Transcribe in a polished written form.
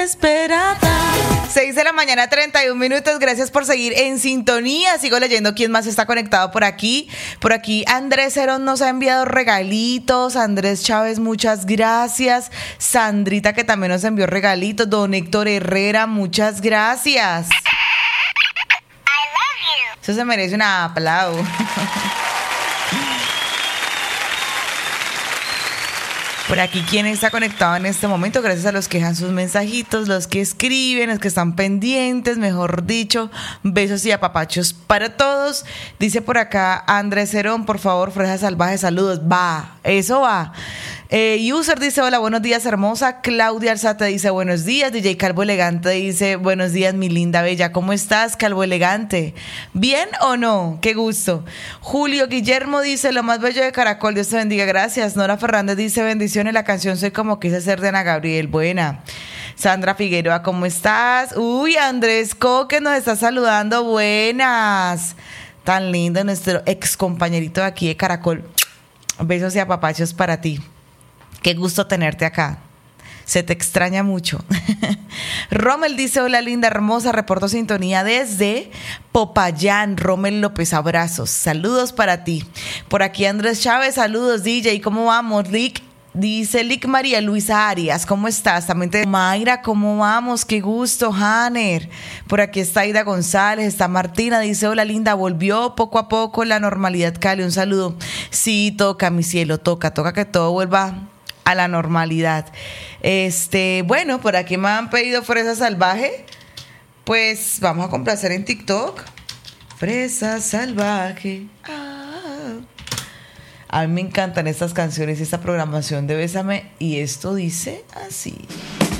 Esperada. 6 de la mañana, 31 minutos. Gracias por seguir en sintonía. Sigo leyendo quién más está conectado por aquí. Por aquí Andrés Herón nos ha enviado regalitos. Andrés Chávez, muchas gracias. Sandrita, que también nos envió regalitos. Don Héctor Herrera, muchas gracias. Eso se merece un aplauso. Por aquí, ¿quién está conectado en este momento? Gracias a los que dejan sus mensajitos, los que escriben, los que están pendientes, mejor dicho. Besos y apapachos para todos. Dice por acá Andrés Herón, por favor, Fresa Salvaje, saludos. Va, eso va. User dice, hola, buenos días, hermosa. Claudia Alzate dice, buenos días. DJ Calvo Elegante dice, buenos días, mi linda bella. ¿Cómo estás, Calvo Elegante? ¿Bien o no? Qué gusto. Julio Guillermo dice, lo más bello de Caracol, Dios te bendiga. Gracias. Nora Fernández dice, bendiciones. La canción Soy como quise ser de Ana Gabriel. Buena. Sandra Figueroa, ¿cómo estás? Uy, Andrés Coque nos está saludando. Buenas. Tan lindo nuestro ex compañerito de aquí de Caracol. Besos y apapachos para ti. Qué gusto tenerte acá. Se te extraña mucho. Rommel dice, hola linda, hermosa, reporto sintonía desde Popayán. Rommel López, abrazos. Saludos para ti. Por aquí Andrés Chávez, saludos DJ, ¿cómo vamos? Lick, dice Lick María Luisa Arias, ¿cómo estás? También te... Mayra, ¿cómo vamos? Qué gusto, Hanner. Por aquí está Aida González, está Martina, dice, hola linda, volvió poco a poco la normalidad, Cali, un saludo. Sí, toca, mi cielo, toca que todo vuelva a la normalidad. Bueno, por aquí me han pedido Fresa Salvaje. Pues vamos a complacer en TikTok. Fresa Salvaje. A mí me encantan estas canciones, esta programación de Bésame. Y esto dice así.